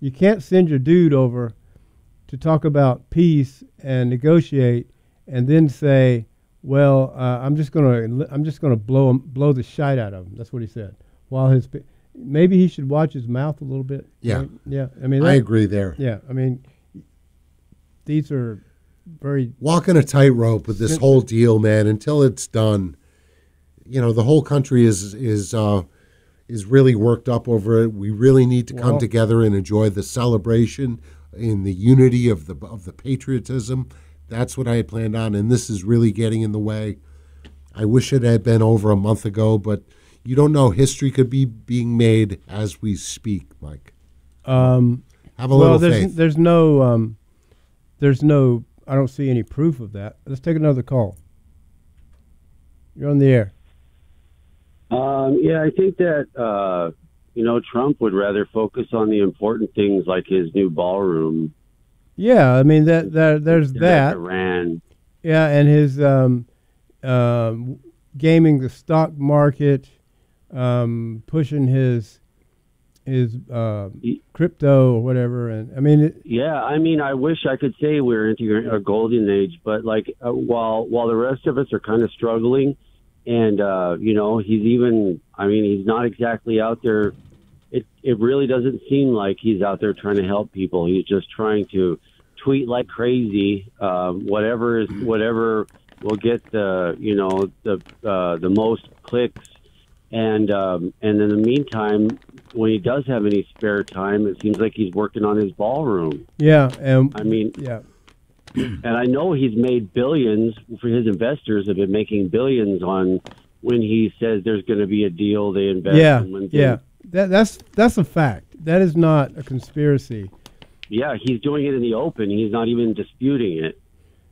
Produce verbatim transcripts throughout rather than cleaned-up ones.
You can't send your dude over to talk about peace and negotiate, and then say, "Well, uh, I'm just gonna I'm just gonna blow him, blow the shite out of him." That's what he said. While his maybe he should watch his mouth a little bit. Yeah, right? yeah. I mean, that, I agree there. Yeah, I mean, these are very walking a tightrope with this whole deal, man. Until it's done, you know, the whole country is is uh, is really worked up over it. We really need to come well, together and enjoy the celebration in the unity of the of the patriotism. That's what I had planned on, and this is really getting in the way. I wish it had been over a month ago, but you don't know. History could be being made as we speak, Mike. Um, Have a well, little there's, faith. There's no, um, there's no. I don't see any proof of that. Let's take another call. You're on the air. Um, yeah, I think that uh, you know Trump would rather focus on the important things like his new ballroom. Yeah, I mean that, that there's that. Iran. Yeah, and his um, um, gaming the stock market, um, pushing his his uh, crypto or whatever, and I mean, it, yeah, I mean, I wish I could say we're into a golden age, but like uh, while while the rest of us are kind of struggling, and uh, you know, he's even, I mean, he's not exactly out there. It it really doesn't seem like he's out there trying to help people. He's just trying to tweet like crazy. Um, whatever is whatever will get the you know the uh, the most clicks, and um, and in the meantime, when he does have any spare time, it seems like he's working on his ballroom. yeah, and I mean, yeah, and I know he's made billions. For his investors have been making billions on when he says there's going to be a deal. They invest. yeah, and when yeah. That that's that's a fact. That is not a conspiracy. Yeah, he's doing it in the open. He's not even disputing it.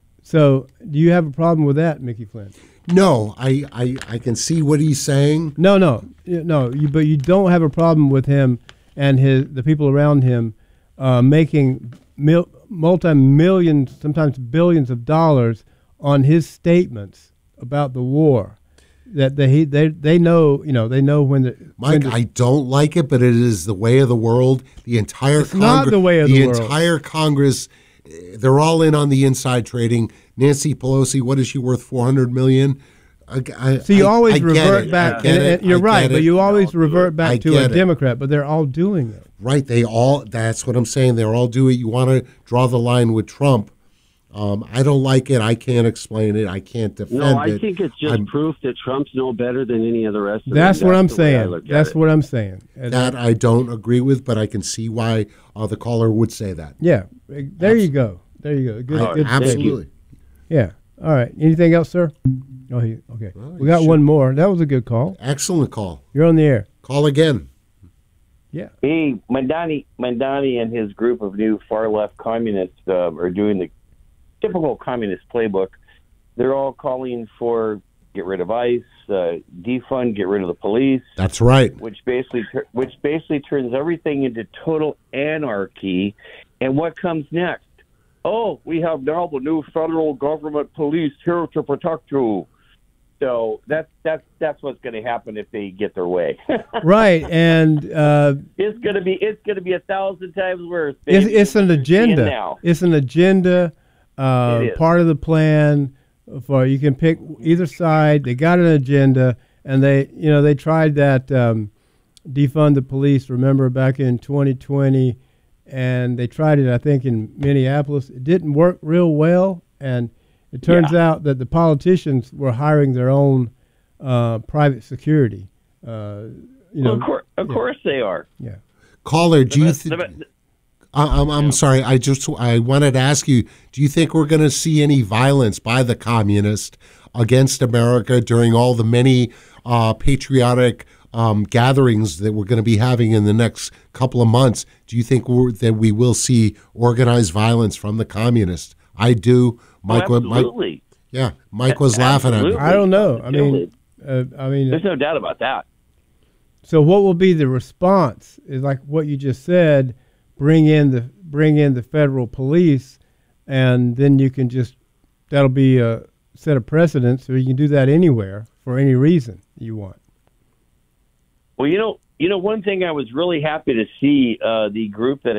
So, do you have a problem with that, Mickey Flynn? No, I, I, I can see what he's saying. No, no, Y- no. You, but you don't have a problem with him and his the people around him uh, making mil, multi-million, sometimes billions of dollars on his statements about the war. That they they they know you know they know when the Mike, when the, I don't like it, but it is the way of the world. The entire It's not Congre- the way of the world. entire Congress, eh, they're all in on the inside trading. Nancy Pelosi, what is she worth? Four hundred million. I, I, so you I- always I get revert it. back. I get and, it. and you're I right, get but it. you always revert back I to a get it. Democrat. But they're all doing it. Right? They all. That's what I'm saying. They're all do it. You want to draw the line with Trump. Um, I don't like it. I can't explain it. I can't defend No, I it. think it's just I'm- proof that Trump's no better than any of the rest of That's them. what I'm the way I saying. look at That's it. what I'm saying. And That I don't agree with, but I can see why uh, the caller would say that. yeah, there you go. There you go. Good. I- good statement. absolutely. Yeah. All right. Anything else, sir? Oh, he, okay. Well, we you got should- one more. That was a good call. Excellent call. You're on the air. Call again. Yeah. Hey, Mandani, Mandani and his group of new far-left communists uh, are doing the typical communist playbook. They're all calling for get rid of ICE, uh, defund, get rid of the police, That's right. which basically tur- which basically turns everything into total anarchy. And what comes next? Oh, we have now the new federal government police here to protect you. So that's that's that's what's going to happen if they get their way. Right. And uh, It's going to be it's going to be a thousand times worse. it's, baby, it's than an what you're seeing agenda. now. It's an agenda. Uh, It is. part of the plan. For you can pick either side. They got an agenda, and they you know they tried that um, defund the police. Remember back in twenty twenty, and they tried it. I think in Minneapolis. It didn't work real well, and it turns Yeah. out that the politicians were hiring their own uh, private security. Uh, you know, Well, of, course, of yeah. course they are. yeah. Caller, do you The- think? the- I'm, I'm sorry. I just I wanted to ask you. Do you think we're going to see any violence by the communists against America during all the many uh, patriotic um, gatherings that we're going to be having in the next couple of months? Do you think we're, that we will see organized violence from the communists? I do. Mike, oh, wa- Mike absolutely. yeah, Mike was laughing at me. Absolutely. I don't know. I mean, uh, I mean, There's no doubt about that. so what will be the response? Is like what you just said. Bring in the bring in the federal police, and then you can just that'll be a set of precedents. So you can do that anywhere for any reason you want. Well, you know, you know, one thing I was really happy to see uh, the group that